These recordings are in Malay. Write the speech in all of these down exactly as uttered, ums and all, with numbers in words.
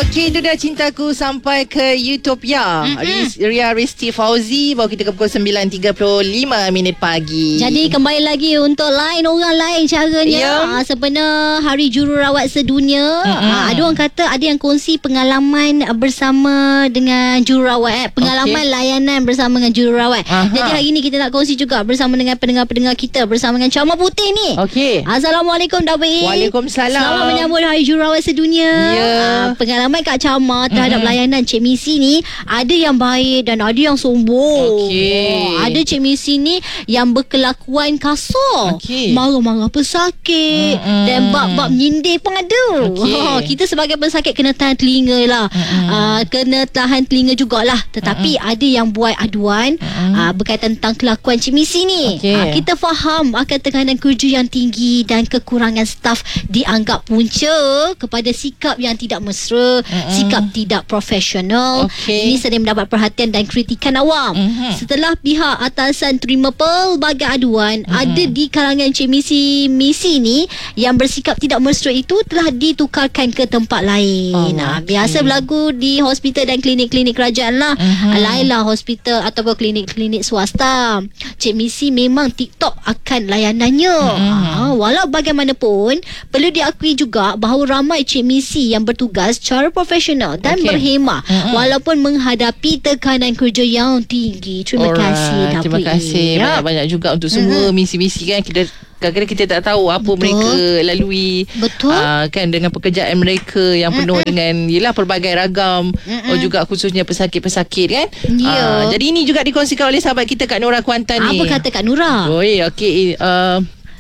Okey, itu dah Cintaku sampai ke Utopia. Mm-hmm. Ria Risti Fauzi bawa kita ke pukul sembilan tiga puluh lima minit pagi. Jadi kembali lagi untuk lain orang lain caranya. Yeah. Ha, sebenar Hari Jururawat Sedunia. Mm-hmm. Ha, ada orang kata ada yang kongsi pengalaman bersama dengan jururawat. Eh, pengalaman okay. layanan bersama dengan jururawat. Aha. Jadi hari ini kita nak kongsi juga bersama dengan pendengar-pendengar kita bersama dengan Camat Putih ni. Okey. Assalamualaikum David. Waalaikumsalam. Selamat menyambut Hari Jururawat Sedunia. Ya. Yeah. Ha, pengalaman Kak Camat terhadap mm-hmm. layanan Cik Misi ni ada yang baik dan ada yang sombong. Okay. Oh, ada Cik Misi ni yang berkelakuan kasar, okay. marah-marah pesakit mm-hmm. dan bab-bab menyindir pun ada. Okay. Oh, kita sebagai pesakit kena tahan telinga lah, mm-hmm. uh, kena tahan telinga jugalah. Tetapi mm-hmm. ada yang buat aduan mm-hmm. uh, berkaitan tentang kelakuan Cik Misi ni. Okay. Uh, kita faham akan tekanan kerja yang tinggi dan kekurangan staf dianggap punca kepada sikap yang tidak mesra, mm-hmm. sikap tidak profesional. Okay. Ini sering mendapat perhatian dan kritikan awam. Mm-hmm. Setelah pihak atasan terima pelbagai aduan, mm-hmm. ada di kalangan Cik Misi Misi ni yang bersikap tidak mesra itu telah ditukarkan ke tempat lain. Oh, nah, okay. Biasa berlaku di hospital dan klinik-klinik kerajaan lah. Mm-hmm. Lainlah hospital ataupun klinik-klinik swasta. Cik Misi memang TikTok akan layanannya. Mm-hmm. Ha, walau bagaimanapun, perlu diakui juga bahawa ramai Cik Misi yang bertugas secara profesional dan okay. berhemah mm-hmm. walaupun menghadapi tekanan kerja yang tinggi. Terima Alright. kasih David. Terima kasih ya. Banyak-banyak juga untuk semua mm-hmm. misi-misi kan. Kita kadang-kadang kita tak tahu apa Betul. mereka lalui. Betul. Uh, kan dengan pekerjaan mereka yang penuh mm-hmm. dengan yelah pelbagai ragam, mm-hmm. oh, juga khususnya pesakit-pesakit kan. Yeah. Uh, jadi ini juga dikongsikan oleh sahabat kita Kak Nora Kuantan ni. Apa kata Kak Nora? Oh, okey. Uh,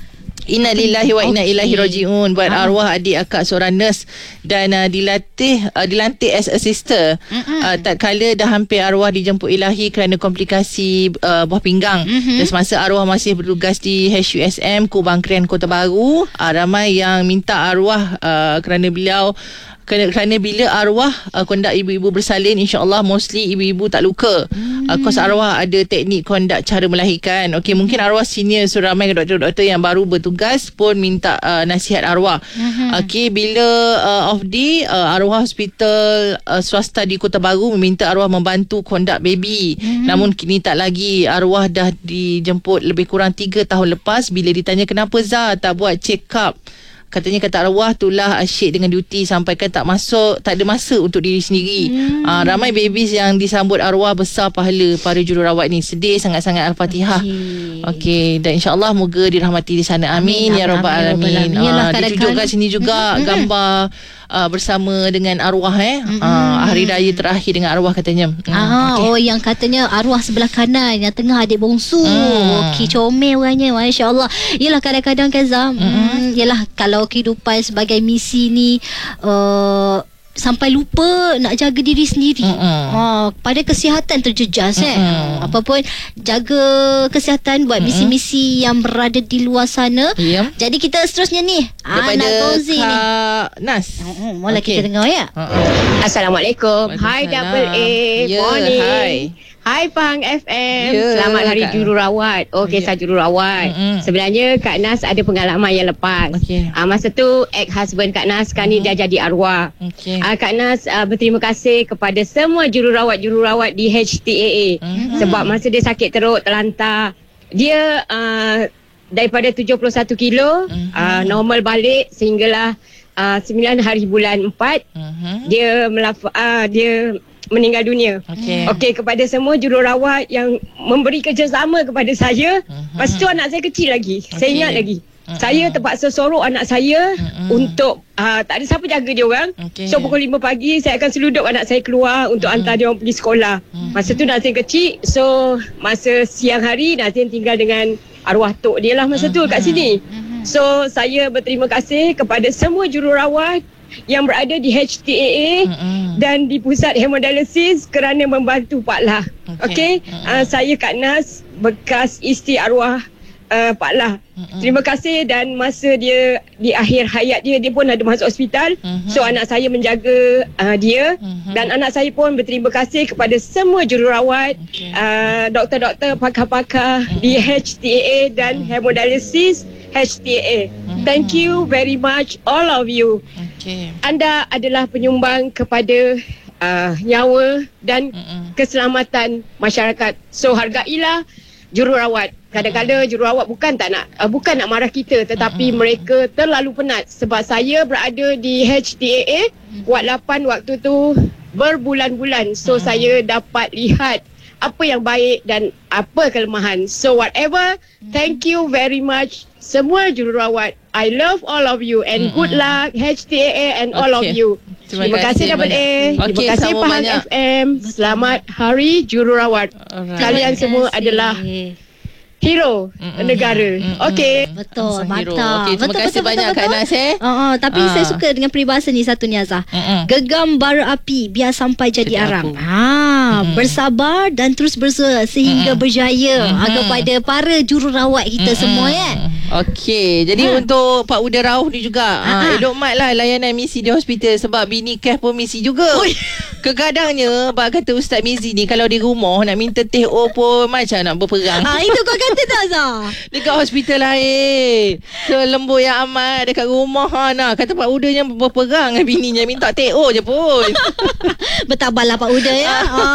Inna lillahi wa inna okay. ilaihi raji'un. Buat ha. arwah adik akak seorang nurse dan uh, dilatih uh, dilantik as a sister. Uh, tak kala dah hampir arwah dijemput ilahi kerana komplikasi uh, buah pinggang. Mm-hmm. Dan semasa arwah masih bertugas di H U S M Kubang Krian Kota Baru, uh, ramai yang minta arwah uh, kerana beliau Kerana, kerana bila arwah uh, kondak ibu-ibu bersalin, insya-Allah mostly ibu-ibu tak luka. Hmm. Uh, kos arwah ada teknik kondak cara melahirkan. Okey, mungkin arwah senior seramai doktor-doktor yang baru bertugas pun minta uh, nasihat arwah. Hmm. Okey, bila uh, off day uh, arwah hospital uh, swasta di Kota Baru meminta arwah membantu kondak baby. Hmm. Namun kini tak lagi. Arwah dah dijemput lebih kurang tiga tahun lepas. Bila ditanya kenapa Zah tak buat check up, katanya kata arwah itulah asyik dengan duty sampai kan tak masuk, tak ada masa untuk diri sendiri. Hmm. Uh, ramai babies yang disambut arwah besar pahala para jururawat ni. Sedih sangat-sangat. Al-Fatihah. Okey. Okay. Dan insya-Allah moga dirahmati di sana. Amin, amin ya rabbal alamin. Uh, ditunjukkan sini juga hmm. gambar uh, bersama dengan arwah eh. Hmm. Uh, hari raya terakhir dengan arwah katanya. Hmm. Ah, okay. Oh yang katanya arwah sebelah kanan, yang tengah adik bongsu. Hmm. Okey, comel orangnya, masya-Allah. Yalah kadang-kadang kan Zam, hmm. hmm, yalah kalau kehidupan sebagai misi ni uh, sampai lupa nak jaga diri sendiri. Uh, pada kesihatan terjejas eh. Apapun jaga kesihatan buat Mm-mm. misi-misi yang berada di luar sana. Yeah. Jadi kita seterusnya ni daripada Kak Nas. Uh-uh. Mula okay. kita dengar ya. Uh-uh. Assalamualaikum. Hai Double A. Yeah, morning. Hai. Hai Pahang F M. Yeah, Selamat Hari Kak. Jururawat. Oh, kisah yeah. jururawat. Mm-hmm. Sebenarnya Kak Nas ada pengalaman yang lepas. Okay. Uh, masa tu ex-husband Kak Nas sekarang mm-hmm. ni dah jadi arwah. Okay. Uh, Kak Nas uh, berterima kasih kepada semua jururawat-jururawat di H T A A. Mm-hmm. Sebab masa dia sakit teruk, terlantar, dia uh, daripada tujuh puluh satu kilo mm-hmm. uh, normal balik sehinggalah uh, sembilan hari bulan empat. Mm-hmm. Dia melaf- uh, dia meninggal dunia. Okey. Okey, kepada semua jururawat yang memberi kerjasama kepada saya. Uh-huh. Lepas tu anak saya kecil lagi. Okay. Saya ingat lagi. Uh-huh. Saya terpaksa sorok anak saya uh-huh. untuk uh, tak ada siapa jaga dia orang. Okay. So pukul lima pagi saya akan seluduk anak saya keluar untuk uh-huh. hantar dia orang pergi sekolah. Uh-huh. Masa tu Nazim kecil. So masa siang hari Nazim tinggal dengan arwah tok dia lah masa uh-huh. tu kat sini. Uh-huh. So saya berterima kasih kepada semua jururawat yang berada di H T A A mm-hmm. dan di pusat hemodialisis kerana membantu Pak Lah. Okey, okay? mm-hmm. uh, saya Kak Nas, bekas isteri arwah uh, Pak Lah. Mm-hmm. Terima kasih. Dan masa dia di akhir hayat dia, dia pun ada masuk hospital. Mm-hmm. So anak saya menjaga uh, dia. Mm-hmm. Dan anak saya pun berterima kasih kepada semua jururawat, okay. uh, doktor-doktor, pakar-pakar mm-hmm. di H T A A dan mm-hmm. hemodialisis H T A A. Mm-hmm. Thank you very much all of you. Okay. Anda adalah penyumbang kepada uh, nyawa dan Mm-mm. keselamatan masyarakat. So hargailah jururawat. Kadang-kadang jururawat bukan tak nak uh, bukan nak marah kita, tetapi Mm-mm. mereka terlalu penat. Sebab saya berada di H T A A Ward lapan waktu tu berbulan-bulan. So Mm-mm. saya dapat lihat apa yang baik dan apa kelemahan. So whatever, thank you very much semua jururawat. I love all of you and Mm-mm. good luck H T A A and okay. all of you. Terima, Terima kasih Double A. Okay, Terima kasih Pahang F M. Selamat Hari Jururawat. Alright. Kalian semua adalah hero Mm-mm. negara. Mm-mm. Okey. Betul, mantap. Okay, terima betul, kasih betul, banyak betul, Kak Nas eh. Uh, uh, tapi uh. saya suka dengan peribahasa ni satu ni Azah. Mm-mm. Gegam bara api biar sampai jadi, jadi arang. Ha, bersabar dan terus berusaha sehingga Mm-mm. berjaya. Ha, kepada para jururawat kita Mm-mm. semua kan. Okey, jadi ha. untuk Pak Uda Rauh ni juga ha, elok mat lah layanan misi di hospital sebab bini Keh pun misi juga. Oi. Kadang-kadangnya bak kata Ustaz Mizi ni kalau di rumah nak minta T O pun macam nak berperang. Ah itu kau kata tak Zah? Dekat hospital lain. Selembut yang amat dekat rumah ha, nah kata Pak Uda yang berperang dengan bininya minta T O je pun. Bertabarlah Pak Uda ya. Ha.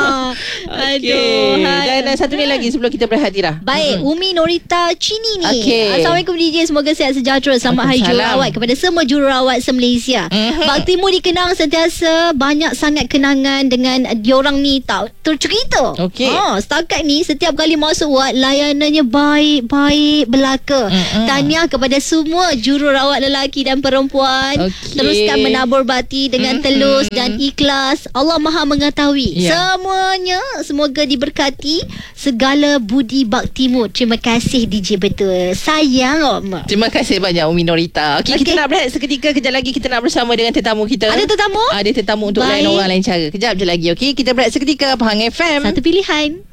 Okay. Aduh. Dan satu ni lagi sebelum kita berehat Tira. Baik, hmm. Umi Norita Cini ni. Okay. Assalamualaikum D J, semoga sihat sejahtera. Selamat Hari Jururawat kepada semua jururawat se-Malaysia. Mm-hmm. Baktimu dikenang sentiasa banyak sangat kenangan dengan diorang ni tak tercerita. Okay. Ha, setakat ni setiap kali masuk ward layanannya baik-baik belaka. Mm-hmm. Tahniah kepada semua jururawat lelaki dan perempuan. Okay. Teruskan menabur bati dengan mm-hmm. telus dan ikhlas. Allah Maha mengetahui. Yeah. Semuanya semoga diberkati segala budi baktimu. Terima kasih D J betul. Sayang Om. Terima kasih banyak Umi Norita. Okey, okay. Kita nak berehat seketika. Kejap lagi kita nak bersama dengan tetamu kita. Ada tetamu? Ada tetamu untuk lain orang lain cara. Kejap je lagi. Okey, kita berehat seketika. Pahang F M, satu pilihan.